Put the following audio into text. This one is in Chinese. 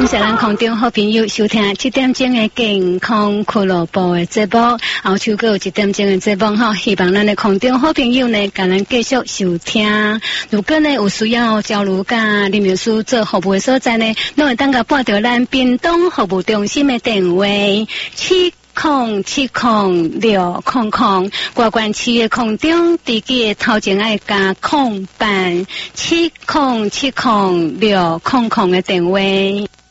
感谢咱空中好朋友收听7点钟的健康俱乐部的节目，后手还有1点钟的节目哈，希望咱的空中好朋友呢，甲咱继续收听。如果呢有需要交流甲林秘书做服务的所在呢，拢会当甲拨到咱屏东服务中心的电话7070600，外关市的空中地基的头前爱加空班7070600的电话。